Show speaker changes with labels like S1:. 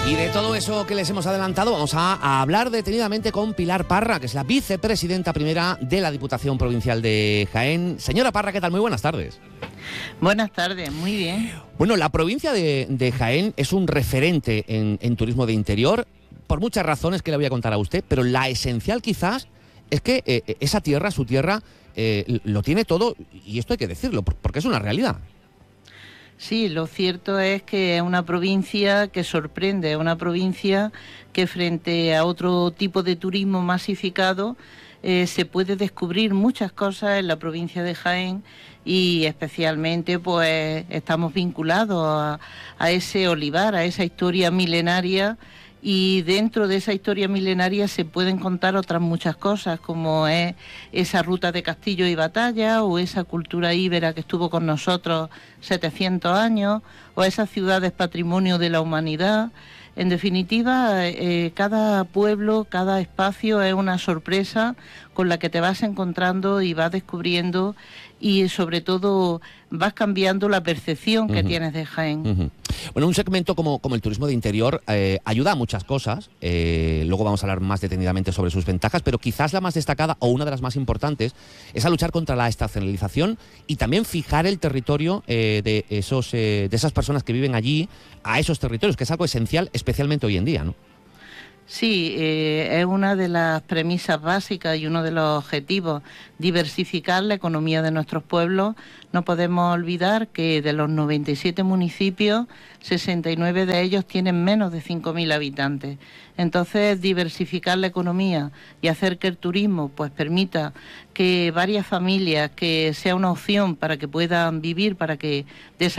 S1: Y de todo eso que les hemos adelantado vamos a hablar detenidamente con Pilar Parra, que es la vicepresidenta primera de la Diputación Provincial de Jaén. Señora Parra, ¿qué tal? Muy buenas tardes.
S2: Buenas tardes, muy bien.
S1: Bueno, la provincia de Jaén es un referente en turismo de interior, por muchas razones que le voy a contar a usted, pero la esencial quizás es que esa tierra, su tierra, lo tiene todo, y esto hay que decirlo, porque es una realidad.
S2: Sí, lo cierto es que es una provincia que sorprende, es una provincia que frente a otro tipo de turismo masificado se puede descubrir muchas cosas en la provincia de Jaén y especialmente pues estamos vinculados a ese olivar, a esa historia milenaria. Y dentro de esa historia milenaria se pueden contar otras muchas cosas, como es esa ruta de castillo y batalla, o esa cultura íbera que estuvo con nosotros 700 años, o esas ciudades patrimonio de la humanidad. En definitiva, cada pueblo, cada espacio es una sorpresa con la que te vas encontrando y vas descubriendo, y sobre todo vas cambiando la percepción que tienes de Jaén.
S1: Bueno, un segmento como el turismo de interior ayuda a muchas cosas, luego vamos a hablar más detenidamente sobre sus ventajas, pero quizás la más destacada o una de las más importantes es a luchar contra la estacionalización y también fijar el territorio de esas personas que viven allí a esos territorios, que es algo esencial especialmente hoy en día, ¿no?
S2: Sí, es una de las premisas básicas y uno de los objetivos, diversificar la economía de nuestros pueblos. No podemos olvidar que de los 97 municipios, 69 de ellos tienen menos de 5.000 habitantes. Entonces, diversificar la economía y hacer que el turismo pues permita que varias familias, que sea una opción para que puedan vivir, para que